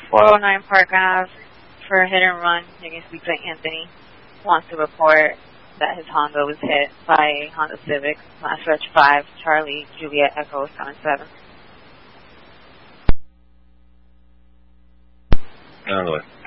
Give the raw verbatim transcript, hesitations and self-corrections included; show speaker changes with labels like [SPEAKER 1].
[SPEAKER 1] four oh nine Park Ave for a hit and run. You can speak to Anthony. Wants to report that his Honda was hit by a Honda Civic. Last stretch five, Charlie, Juliet, Echo, seven seven.
[SPEAKER 2] On the way.